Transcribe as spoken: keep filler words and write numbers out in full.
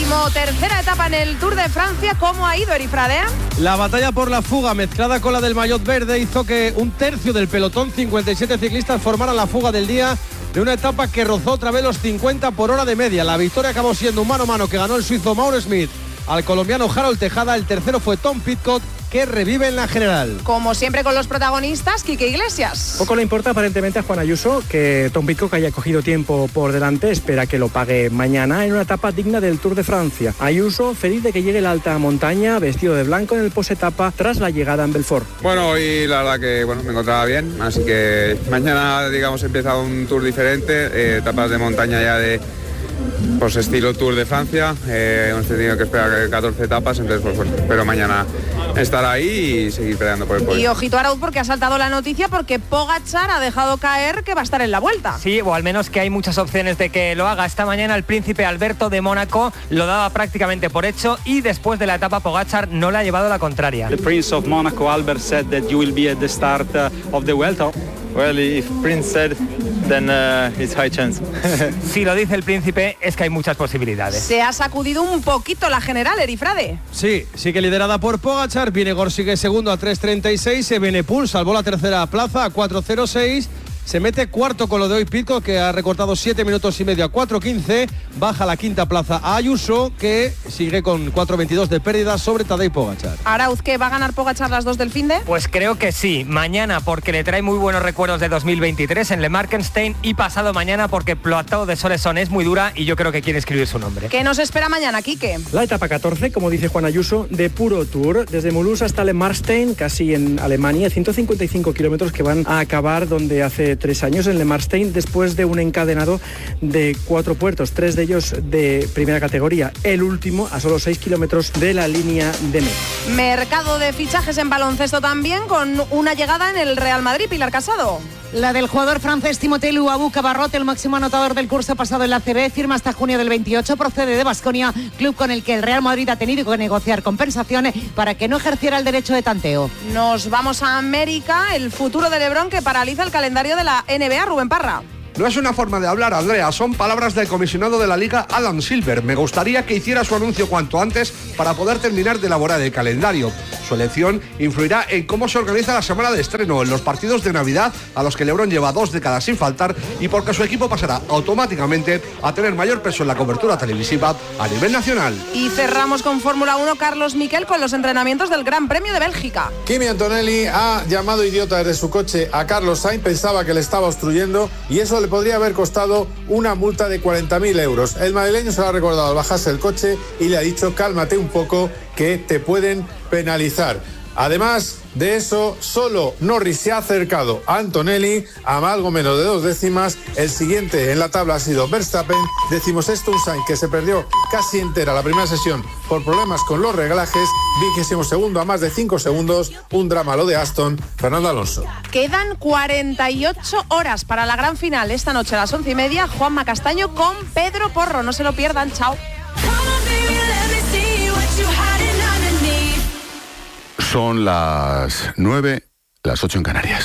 Decimotercera etapa en el Tour de Francia. ¿Cómo ha ido, Erifrade? La batalla por la fuga mezclada con la del maillot verde hizo que un tercio del pelotón, cincuenta y siete ciclistas, formaran la fuga del día de una etapa que rozó otra vez los cincuenta por hora de media. La victoria acabó siendo un mano a mano que ganó el suizo Mauro Smith al colombiano Harold Tejada. El tercero fue Tom Pidcock, que revive en la general. Como siempre con los protagonistas, Quique Iglesias. Poco le importa aparentemente a Juan Ayuso que Tom Pidcock haya cogido tiempo por delante, espera que lo pague mañana en una etapa digna del Tour de Francia. Ayuso feliz de que llegue la alta montaña vestido de blanco en el post-etapa tras la llegada en Belfort. Bueno, hoy la verdad que bueno, me encontraba bien, así que mañana digamos empieza un Tour diferente, eh, etapas de montaña ya de pues estilo Tour de Francia, eh, hemos tenido que esperar catorce etapas, entonces pues bueno, espero mañana estar ahí y seguir peleando por el podio. Y ojito Arauz, porque ha saltado la noticia porque Pogačar ha dejado caer que va a estar en la Vuelta. Sí, o al menos que hay muchas opciones de que lo haga. Esta mañana el príncipe Alberto de Mónaco lo daba prácticamente por hecho y después de la etapa Pogačar no le ha llevado la contraria. The Prince of Monaco, Albert, said that you will be at the start uh, of the Vuelta. Well, if Prince said, then uh, it's high chance. Si lo dice el príncipe, es que hay muchas posibilidades. Se ha sacudido un poquito la general, Erifrade. Sí, sigue liderada por Pogačar. Vingegaard sigue segundo a tres treinta y seis. Evenepoel salvó la tercera plaza a cuatro cero seis. Se mete cuarto con lo de hoy Pidcock, que ha recortado siete minutos y medio a cuatro quince. Baja la quinta plaza a Ayuso, que sigue con cuatro veintidós de pérdida sobre Tadej Pogačar. Arauz, ¿que va a ganar Pogačar las dos del finde? Pues creo que sí. Mañana porque le trae muy buenos recuerdos de dos mil veintitrés en Le Markenstein, y pasado mañana porque Plateau de Soleson es muy dura y yo creo que quiere escribir su nombre. ¿Qué nos espera mañana, Quique? La etapa catorce, como dice Juan Ayuso, de puro Tour, desde Mulhouse hasta Le Marstein, casi en Alemania, ciento cincuenta y cinco kilómetros que van a acabar donde hace tres años, en Le Marstein, después de un encadenado de cuatro puertos, tres de ellos de primera categoría, el último a solo seis kilómetros de la línea de meta. Mercado de fichajes en baloncesto también, con una llegada en el Real Madrid. Pilar Casado. La del jugador francés Timothée Luabu Cabarrot, el máximo anotador del curso pasado en la A C B, firma hasta junio del veintiocho, procede de Baskonia, club con el que el Real Madrid ha tenido que negociar compensaciones para que no ejerciera el derecho de tanteo. Nos vamos a América, el futuro de LeBron que paraliza el calendario de la N B A, Rubén Parra. No es una forma de hablar, Andrea, son palabras del comisionado de la Liga, Adam Silver. Me gustaría que hiciera su anuncio cuanto antes para poder terminar de elaborar el calendario. Su elección influirá en cómo se organiza la semana de estreno, en los partidos de Navidad, a los que LeBron lleva dos décadas sin faltar, y porque su equipo pasará automáticamente a tener mayor peso en la cobertura televisiva a nivel nacional. Y cerramos con Fórmula uno, Carlos Miquel, con los entrenamientos del Gran Premio de Bélgica. Kimi Antonelli ha llamado idiota desde su coche a Carlos Sainz, pensaba que le estaba obstruyendo y eso le podría haber costado una multa de cuarenta mil euros. El madrileño se lo ha recordado al bajarse del coche y le ha dicho cálmate un poco que te pueden penalizar. Además de eso, solo Norris se ha acercado a Antonelli a algo menos de dos décimas. El siguiente en la tabla ha sido Verstappen, decimosexto un Sainz que se perdió casi entera la primera sesión por problemas con los reglajes, vigésimo segundo a más de cinco segundos, un drama lo de Aston, Fernando Alonso. Quedan cuarenta y ocho horas para la gran final esta noche a las once y media, Juanma Castaño con Pedro Porro, no se lo pierdan, chao. Son las nueve, las ocho en Canarias.